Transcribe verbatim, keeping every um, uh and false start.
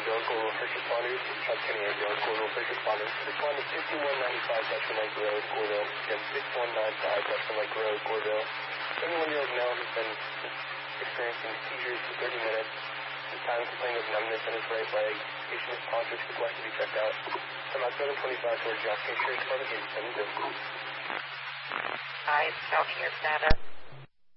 ambulance, corridor first responders. Chuck Kenny ambulance, corridor first responders. Respond to fifty-one ninety-five Dutchman Lake Road, Corville. Again, fifty-one ninety-five Dutchman Lake Road, Corville. seventy-one-year-old male has been experiencing seizures for thirty minutes. His time complaining of numbness in his right leg. Patient is conscious, request to be checked out. Come out seven twenty-five towards Johnson Insurance Department, eight seven zero. Five, South here, status.